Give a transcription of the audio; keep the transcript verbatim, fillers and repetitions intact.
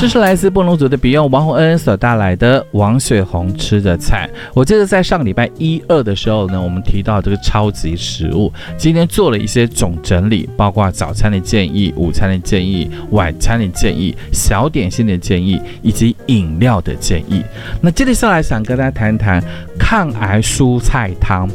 这是来自布农族的笔友王洪恩所带来的王雪红吃的菜。我记得在上礼拜一二的时候呢，我们提到这个超级食物，今天做了一些总整理，包括早餐的建议、午餐的建议、晚餐的建议、小点心的建议以及饮料的建议。那接着下来想跟大家谈谈抗癌蔬菜汤。